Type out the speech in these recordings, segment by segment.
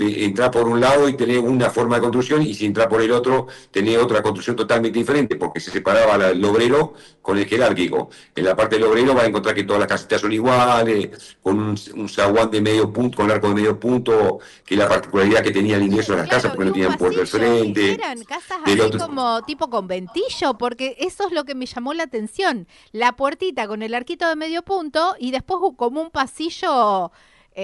entrar por un lado y tener una forma de construcción, y si entrar por el otro, tener otra construcción totalmente diferente, porque se separaba el obrero con el jerárquico. En la parte del obrero va a encontrar que todas las casitas son iguales, con un zaguán de medio punto, con arco de medio punto, que es la particularidad que tenía el ingreso a las casas, Claro, porque y no un tenían puerta al pasillo, y frente. eran casas Del así otro, como tipo conventillo, porque eso es lo que me llamó la atención. La puertita con el arquito de medio punto y después como un pasillo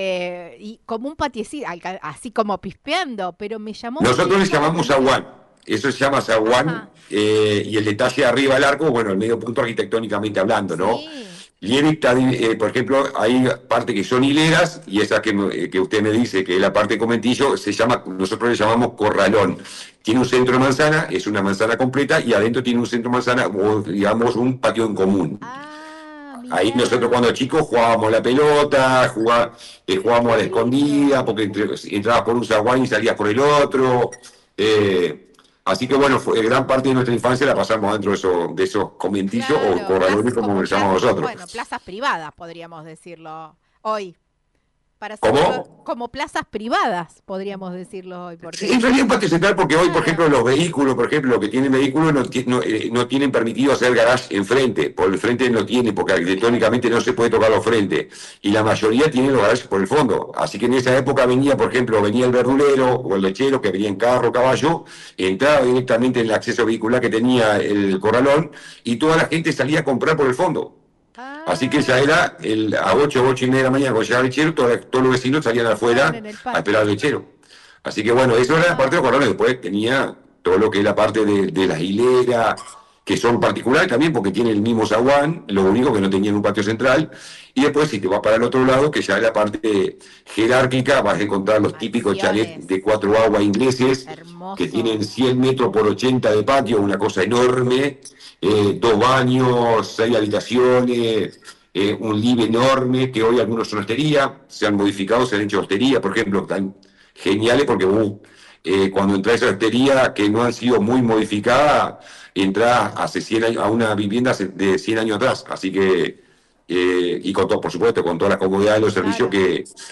y como un patiecito, así como pispeando, pero me llamó nosotros le muchísimo la llamamos atención. zaguán, eso se llama zaguán, Ajá, y el detalle de arriba del arco, bueno, el medio punto arquitectónicamente hablando, ¿no? sí. Y él está, por ejemplo, hay partes que son hileras, y esa que usted me dice que es la parte de comentillo, se llama, nosotros le llamamos corralón. Tiene un centro de manzana, es una manzana completa, y adentro tiene un centro de manzana, o digamos un patio en común. Ah, Ahí nosotros cuando mirá, chicos jugábamos la pelota, jugábamos a qué la escondida, lindo. porque entrabas por un zaguán y salías por el otro. Así que bueno, gran parte de nuestra infancia la pasamos dentro de esos conventillos o Claro, corralones, como como le llamamos nosotros. bueno, plazas privadas, podríamos decirlo hoy. Para hacerlo ¿Cómo? como plazas privadas, podríamos decirlo hoy, Sí, porque en realidad un patio central, porque hoy, por ejemplo, claro. los vehículos, por ejemplo, los que tienen vehículos no tienen permitido hacer garage enfrente, por el frente no tiene, porque Claro. arquitectónicamente no se puede tocar los frentes, y la mayoría tienen los garages por el fondo. Así que en esa época venía, por ejemplo, venía el verdulero o el lechero, que venía en carro, caballo, entraba directamente en el acceso vehicular que tenía el corralón, y toda la gente salía a comprar por el fondo. Así que ya Ah, era a 8 y media de la mañana, cuando llegaba el lechero, todos los vecinos salían estaban afuera en el a esperar patio. al lechero. Así que bueno, eso era la parte de los Wow. corralones. Después tenía todo lo que es la parte de las hileras, que son particulares también porque tienen el mismo zaguán, lo único que no tenían un patio central. Y después, si te vas para el otro lado, que ya es la parte jerárquica, vas a encontrar los típicos chalets de Mansiones. 4 aguas ingleses, que tienen Hermoso. 100 metros por 80 de patio, una cosa enorme, 2 baños, 6 habitaciones, un living enorme, que hoy algunos son hostería, se han modificado, se han hecho hostería, por ejemplo, están geniales porque cuando entras a esa hostería que no han sido muy modificadas, entras hace 100 años, a una vivienda de 100 años atrás, así que, y con todo, por supuesto, con todas las comodidades y los servicios Claro,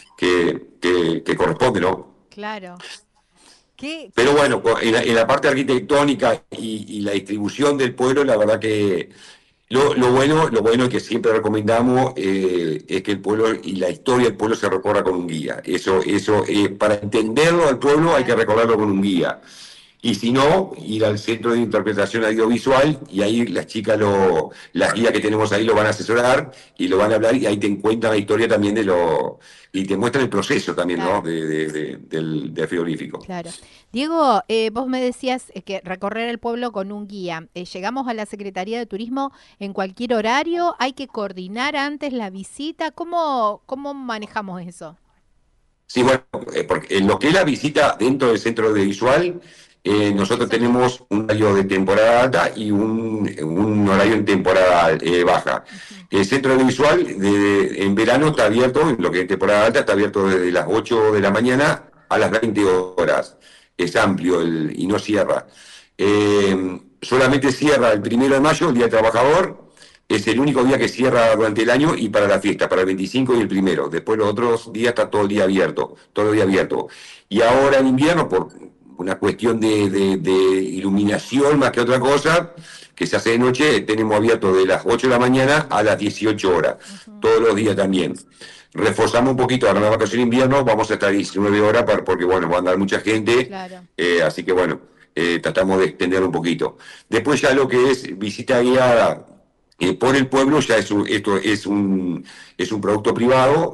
que corresponden, ¿no? claro. ¿Qué, Pero qué? bueno, en la parte arquitectónica y la distribución del pueblo, la verdad que lo bueno que siempre recomendamos es que el pueblo y la historia del pueblo se recorra con un guía. Para entenderlo al pueblo hay que Claro. recorrerlo con un guía. Y si no, ir al centro de interpretación audiovisual, y ahí las chicas, las guías que tenemos ahí lo van a asesorar y lo van a hablar, y ahí te encuentran la historia también y te muestran el proceso también, ¿no? Claro. Del frigorífico. Claro. Diego, vos me decías que recorrer el pueblo con un guía. ¿Llegamos a la Secretaría de Turismo en cualquier horario? ¿Hay que coordinar antes la visita? ¿Cómo manejamos eso? Sí, bueno, porque en lo que es la visita dentro del centro de visual, nosotros Eso mismo. tenemos un horario de temporada alta y un horario en temporada baja. Ujú. El centro de visual en verano está abierto, en lo que es temporada alta, está abierto desde las 8 de la mañana a las 20 horas. Es amplio y no cierra. Solamente cierra el 1 de mayo, el Día del Trabajador, es el único día que cierra durante el año y para la fiesta, para el 25 y el 1. Después los otros días está todo el día abierto, todo el día abierto. Y ahora en invierno, por una cuestión de iluminación más que otra cosa, que se hace de noche, tenemos abierto de las 8 de la mañana a las 18 horas, Ujú. todos los días también. Reforzamos un poquito, ahora en la vacación de invierno vamos a estar 19 horas porque bueno, va a andar mucha gente, Claro. así que bueno, tratamos de extender un poquito. Después ya lo que es visita guiada por el pueblo, ya esto es un producto privado,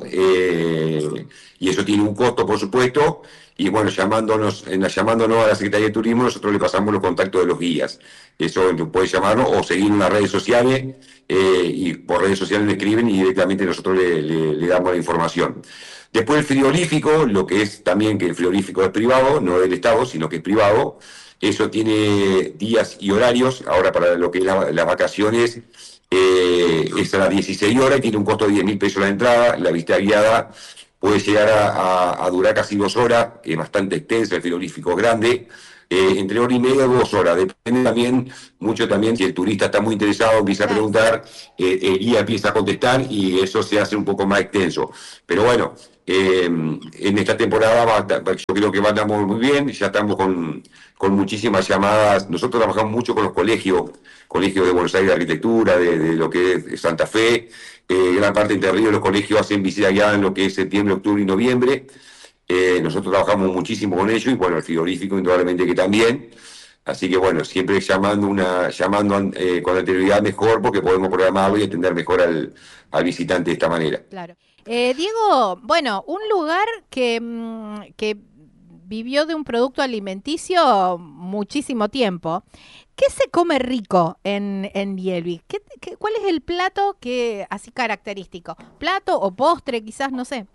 y eso tiene un costo, por supuesto. Y bueno, llamándonos a la Secretaría de Turismo, nosotros le pasamos los contactos de los guías. Eso puede llamarnos o seguir en las redes sociales, y por redes sociales le escriben y directamente nosotros le damos la información. Después el frigorífico, lo que es también que el frigorífico es privado, no del Estado, sino que es privado. Eso tiene días y horarios. Ahora para lo que es las vacaciones, es a las 16 horas y tiene un costo de 10.000 pesos la entrada. La visita guiada puede llegar a durar casi 2 horas, que es bastante extensa, el frigorífico es grande. Entre hora y media, 2 horas. Depende también, mucho también, si el turista está muy interesado, empieza a Claro. preguntar, el guía empieza a contestar y eso se hace un poco más extenso. Pero bueno, en esta temporada yo creo que andamos muy bien, ya estamos con muchísimas llamadas. Nosotros trabajamos mucho con los colegios de Buenos Aires de arquitectura, de lo que es Santa Fe, gran parte de Entre Ríos, los colegios hacen visita guiada en lo que es septiembre, octubre y noviembre. Nosotros trabajamos muchísimo con ellos y bueno, el frigorífico indudablemente que también. Así que bueno, siempre llamando con anterioridad mejor porque podemos programarlo y atender mejor al visitante de esta manera. Claro. Diego, bueno, un lugar que vivió de un producto alimenticio muchísimo tiempo. ¿Qué se come rico en Liebig? ¿Cuál es el plato que así característico? ¿Plato o postre, quizás, no sé?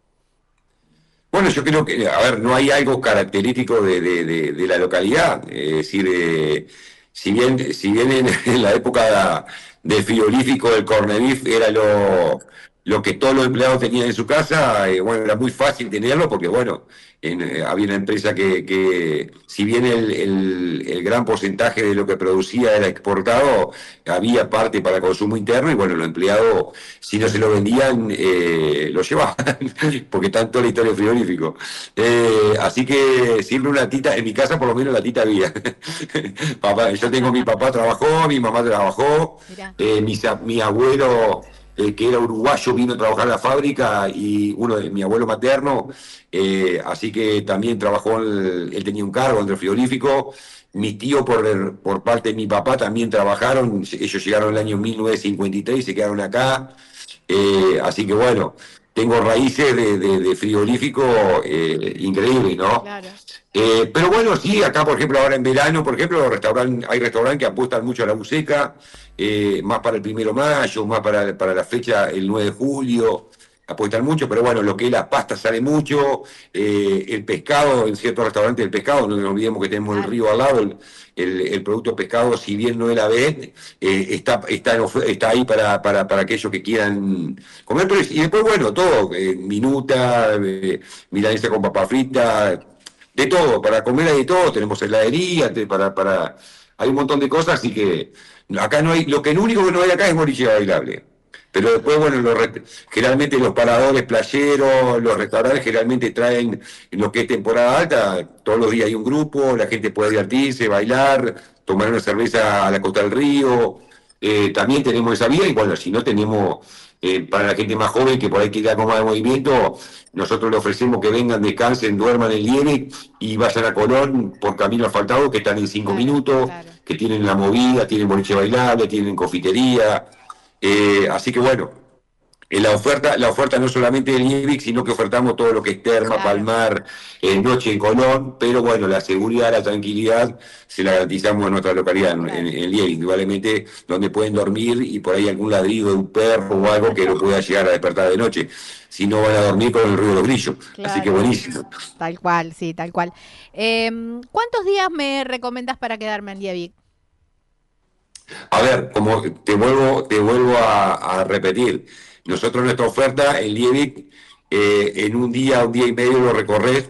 Bueno, yo creo que, a ver, no hay algo característico de la localidad. Es decir, si bien en la época del frigorífico el corned beef era lo que todos los empleados tenían en su casa, bueno, era muy fácil tenerlo porque, bueno, había una empresa que si bien el gran porcentaje de lo que producía era exportado, había parte para consumo interno y, bueno, los empleados, si no se lo vendían, lo llevaban, porque tanto la historia del frigorífico. Así que siempre una tita, en mi casa por lo menos la tita había. Papá, yo tengo mi papá trabajó, mi mamá trabajó, Mirá. mi abuelo, que era uruguayo, vino a trabajar a la fábrica y uno de mi abuelo materno, así que también trabajó, él tenía un cargo entre el frigorífico. Mis tíos por parte de mi papá también trabajaron, ellos llegaron en el año 1953 y se quedaron acá. Así que bueno, tengo raíces de frigorífico increíbles, ¿no? Claro. Pero bueno, sí, acá por ejemplo, ahora en verano, por ejemplo, hay restaurantes que apuestan mucho a la buceca, más para el 1 de mayo, más para la fecha el 9 de julio, apuestan mucho, pero bueno, lo que es la pasta sale mucho, el pescado, en ciertos restaurantes el pescado, no nos olvidemos que tenemos el Claro. río al lado, el producto pescado, si bien no es la vez, está ahí para aquellos que quieran comer, y después bueno, todo, minuta, milanesa con papa frita, de todo, para comer hay de todo, tenemos heladería, hay un montón de cosas, así que acá no hay, lo único que no hay acá es boliche bailable. Pero después, bueno, generalmente los paradores playeros, los restaurantes generalmente traen en lo que es temporada alta, todos los días hay un grupo, la gente puede divertirse, bailar, tomar una cerveza a la costa del río. También tenemos esa vía y bueno, si no tenemos, para la gente más joven que por ahí quiera con más de movimiento, nosotros le ofrecemos que vengan, descansen, duerman en Liebig y vayan a Colón por camino asfaltado, que están en cinco Claro, minutos, claro. que tienen la movida, tienen boliche bailable, tienen confitería. Así que bueno, la oferta no es solamente del Liebig, sino que ofertamos todo lo que es Terma, Claro. Palmar, Noche en Colón, pero bueno, la seguridad, la tranquilidad se la garantizamos en nuestra localidad, Claro. en Liebig, indudablemente, donde pueden dormir y por ahí algún ladrido de un perro o algo que lo pueda llegar a despertar de noche. Si no van a dormir con el ruido de los grillos. Así que Claro. buenísimo. Tal cual, sí, tal cual. ¿Cuántos días me recomendás para quedarme en Liebig? A ver, como te vuelvo a repetir, nosotros nuestra oferta en Liebig, en un día y medio lo recorres,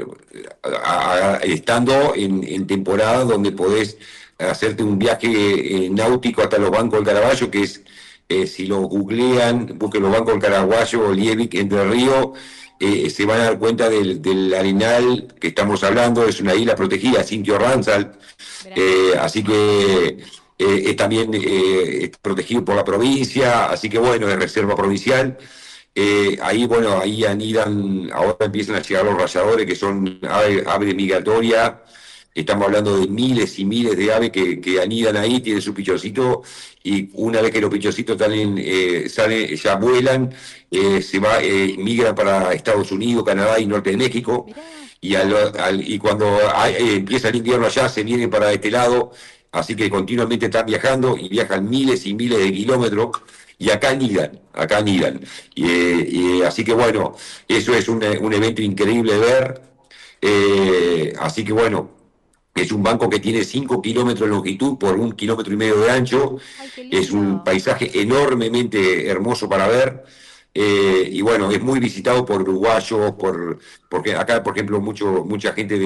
estando en temporada donde podés hacerte un viaje náutico hasta los bancos del Caraballo, que es, si lo googlean, busquen los bancos del Caraballo o Liebig, Entre Ríos, se van a dar cuenta del arenal que estamos hablando, es una isla protegida, Sintio Ranzal, Verá. así que es también es protegido por la provincia, así que bueno, es reserva provincial. Ahí, bueno, ahí anidan, ahora empiezan a llegar los rayadores, que son aves migratorias. Estamos hablando de miles y miles de aves que anidan ahí, tienen su pichoncito, y una vez que los pichoncitos salen, ya vuelan, migran para Estados Unidos, Canadá y Norte de México, Mirá. y cuando empieza el invierno allá, se vienen para este lado, así que continuamente están viajando y viajan miles y miles de kilómetros y acá acá anidan. Así que bueno, eso es un evento increíble de ver. Así que bueno, es un banco que tiene 5 kilómetros de longitud por 1,5 kilómetros de ancho. Ay, qué Es un lindo. paisaje enormemente hermoso para ver. Y bueno, es muy visitado por uruguayos, porque acá, por ejemplo, mucha gente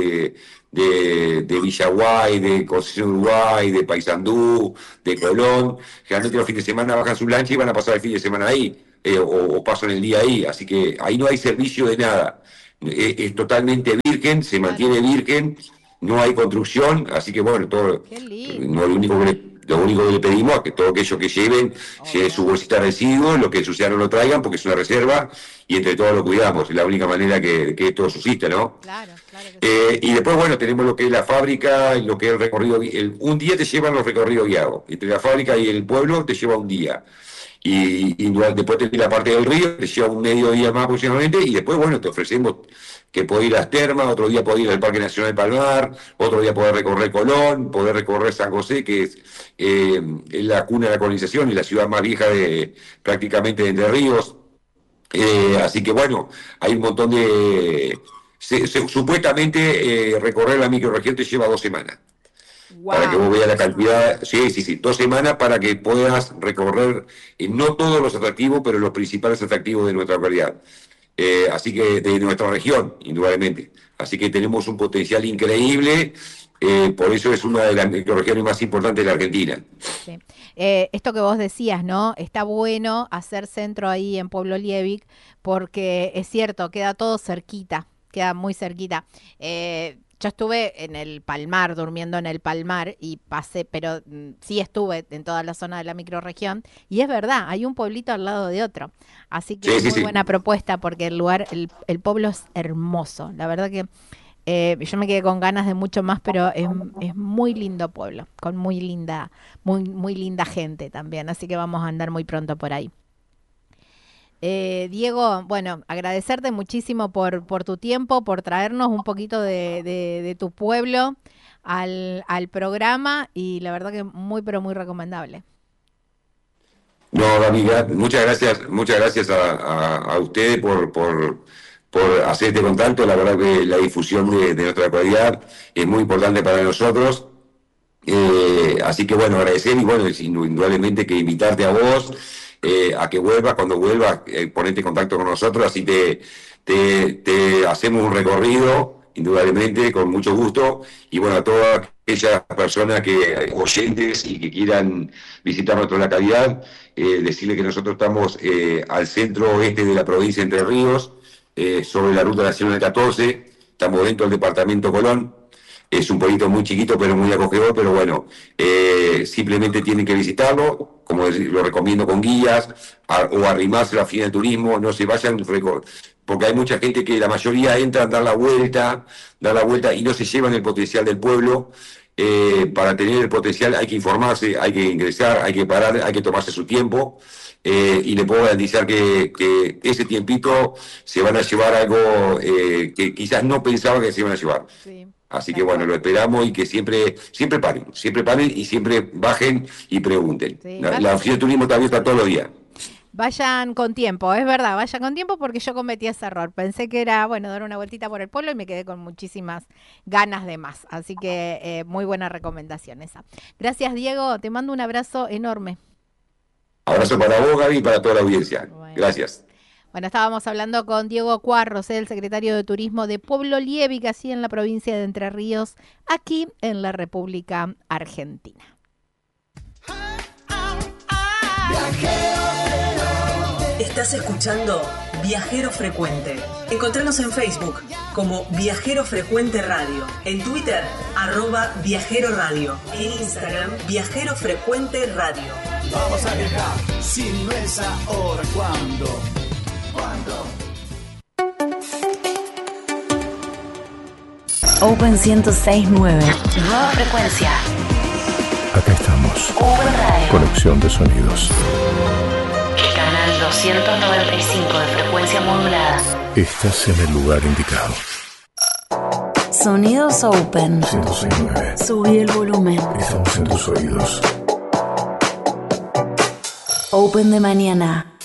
de Villaguay, de Concepción de Uruguay, de Paysandú, de Colón, generalmente los fines de semana bajan su lancha y van a pasar el fin de semana ahí. o pasan el día ahí, así que ahí no hay servicio de nada. Es totalmente virgen, se mantiene virgen, no hay construcción, así que bueno, todo, Qué no, lindo. lo único que le pedimos es que todo aquello que lleven su bolsita de residuos, lo que ensuciaron lo traigan, porque es una reserva, y entre todos lo cuidamos, es la única manera que esto subsista, ¿no? Claro, claro que sí. Y después, bueno, tenemos lo que es la fábrica, lo que es el recorrido, un día te llevan los recorridos guiados, entre la fábrica y el pueblo te lleva un día. Y después tenés la parte del río, te lleva un mediodía más aproximadamente, y después, bueno, te ofrecemos que podés ir a las termas, otro día podés ir al Parque Nacional de Palmar, otro día podés recorrer Colón, podés recorrer San José, que es la cuna de la colonización y la ciudad más vieja prácticamente de Entre Ríos. Así que bueno, hay un montón de... supuestamente recorrer la microrregión te lleva 2 semanas. Para que vos Wow. veas la cantidad, sí, 2 semanas para que puedas recorrer no todos los atractivos, pero los principales atractivos de nuestra localidad. Así que de nuestra región, indudablemente. Así que tenemos un potencial increíble, por eso es una de las microrregiones más importantes de la Argentina. Sí. Esto que vos decías, ¿no? Está bueno hacer centro ahí en Pueblo Liebig porque es cierto, queda todo cerquita, queda muy cerquita. Yo estuve en el Palmar, durmiendo en el Palmar y pasé, pero sí estuve en toda la zona de la microrregión y es verdad, hay un pueblito al lado de otro. Así que Sí, sí, muy sí. buena propuesta porque el lugar, el pueblo es hermoso. La verdad que yo me quedé con ganas de mucho más, pero es muy lindo pueblo, con muy linda gente también, así que vamos a andar muy pronto por ahí. Diego, bueno, agradecerte muchísimo por tu tiempo, por traernos un poquito de tu pueblo al programa y la verdad que muy, pero muy recomendable. No, amiga, muchas gracias a ustedes por hacer este contacto. La verdad que la difusión de nuestra cualidad es muy importante para nosotros. Así que bueno, agradecer y bueno, indudablemente que invitarte a vos, a que vuelvas, cuando vuelvas, ponete en contacto con nosotros, así te hacemos un recorrido, indudablemente, con mucho gusto, y bueno, a todas aquellas personas oyentes y que quieran visitar nuestra localidad, decirle que nosotros estamos al centro oeste de la provincia de Entre Ríos, sobre la ruta nacional 14, estamos dentro del departamento Colón. Es un pueblito muy chiquito, pero muy acogedor, pero bueno, simplemente tienen que visitarlo, como lo recomiendo con guías, o arrimarse a la fila de turismo, no se vayan, porque hay mucha gente que la mayoría entra a dar la vuelta y no se llevan el potencial del pueblo. Para tener el potencial hay que informarse, hay que ingresar, hay que parar, hay que tomarse su tiempo. Y le puedo garantizar que ese tiempito se van a llevar algo que quizás no pensaban que se iban a llevar. Sí, Así que tal bueno, cual. lo esperamos y que siempre paren y siempre bajen y pregunten. Sí, La oficina de turismo está abierta todos los días. vayan con tiempo, es verdad, vayan con tiempo porque yo cometí ese error. Pensé que era, bueno, dar una vueltita por el pueblo y me quedé con muchísimas ganas de más. Así que muy buena recomendación esa. Gracias, Diego. Te mando un abrazo enorme. Abrazo para vos, Gaby, y para toda la audiencia. Bueno. Gracias. Bueno, estábamos hablando con Diego Cuarros, el secretario de Turismo de Pueblo Liebig, así en la provincia de Entre Ríos, aquí en la República Argentina. Estás escuchando Viajero Frecuente. Encontranos en Facebook como Viajero Frecuente Radio, en Twitter @Viajero Radio, en Instagram Viajero Frecuente Radio. Vamos a viajar, si no es ahora, ¿cuándo? ¿Cuándo? Open 106.9. Nueva frecuencia. Acá estamos. Open Radio. Conexión de sonidos. Canal 295 de frecuencia modulada. Estás en el lugar indicado. Sonidos Open. 106.9. Subí el volumen. Estamos en tus oídos. Open de mañana.